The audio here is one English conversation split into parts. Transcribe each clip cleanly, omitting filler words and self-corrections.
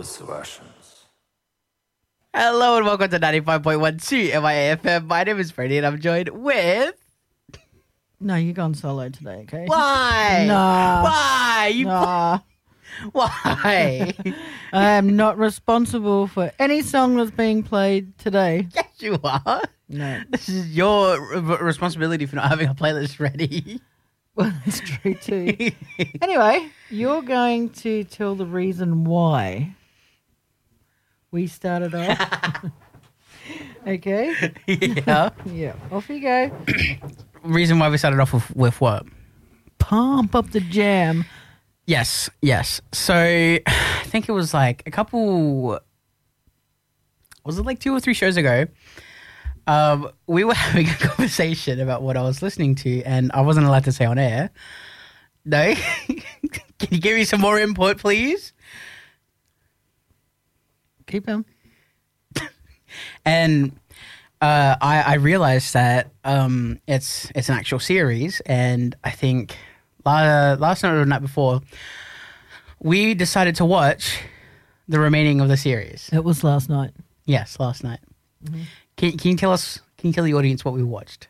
Ruthless Russians. Hello and welcome to 95.12 MIAFM. My name is Freddie and I'm joined with... No, you're going solo today, okay? Why? Nah. Why? Nah. Why? I am not responsible for any song that's being played today. Yes, you are. No. This is your responsibility for not having a playlist ready. Well, that's true too. Anyway, you're going to tell the reason why we started off. Okay? Yeah. Yeah. Off you go. Reason why we started off with what? Pump up the jam. Yes. So, I think it was like a couple... Was it like 2 or 3 shows ago? We were having a conversation about what I was listening to, and I wasn't allowed to say on air. No? Can you give me some more input, please? Keep them. And I realized that it's an actual series, and I think last night or the night before, we decided to watch the remaining of the series. It was last night. Yes, last night. Mm-hmm. Can you tell us? Can you tell the audience what we watched?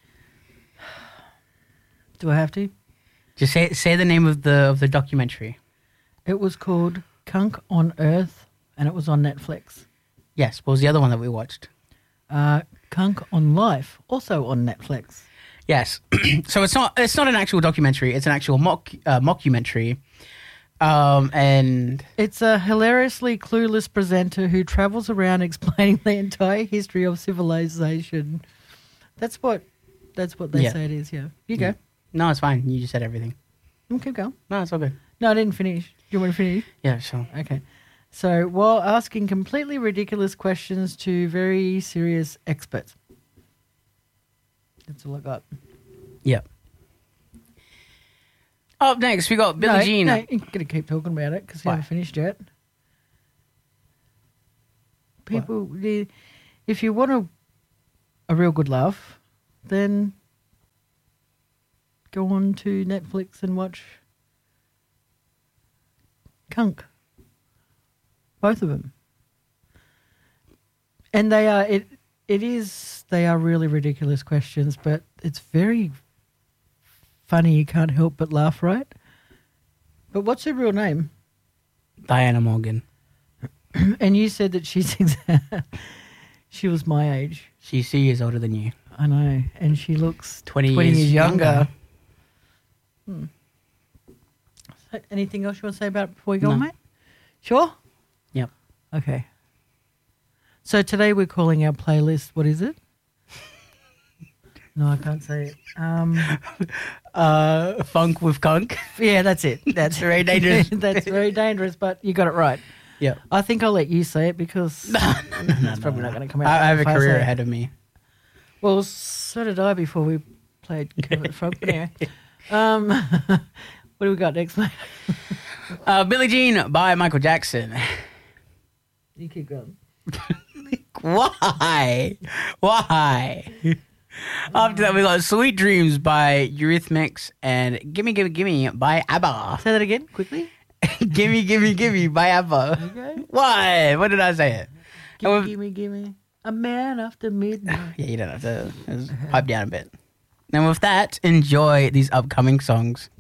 Do I have to? Just say the name of the documentary. It was called Kunk on Earth, and it was on Netflix. Yes. What was the other one that we watched? Kunk on Life, also on Netflix. Yes. So it's not an actual documentary. It's an actual mockumentary. And it's a hilariously clueless presenter who travels around explaining the entire history of civilization. That's what they say it is. Yeah, you go. No, it's fine. You just said everything. Keep going. No, it's all good. No, I didn't finish. Do you want to finish? Yeah, sure. Okay. So while asking completely ridiculous questions to very serious experts. That's all I got. Yep. Up next, we got Billie Jean. No, you're going to keep talking about it because you haven't finished yet. People, if you want a real good laugh, then go on to Netflix and watch Kunk. Both of them. And they are really ridiculous questions, but it's very funny. You can't help but laugh, right? But what's her real name? Diana Morgan. And you said that she was my age. She's 2 years older than you. I know. And she looks 20 years younger. So anything else you want to say about it before we go on, mate? Sure? Yep. Okay. So today we're calling our playlist, what is it? No, I can't say it. Funk with Kunk. Yeah, that's it. That's very dangerous. That's very dangerous, but you got it right. Yeah. I think I'll let you say it because it's probably not going to come out. I have a career ahead of me. Well, so did I before we played Kermit the Frog. But anyway, what do we got next, mate? Billie Jean by Michael Jackson. You keep going. Why? After that, we got Sweet Dreams by Eurythmics and Gimme Gimme Gimme by ABBA. Say that again, quickly. Gimme Gimme Gimme by ABBA. Okay. Why? What did I say it? Gimme. A man after midnight. Yeah, you don't have to pipe down a bit. And with that, enjoy these upcoming songs.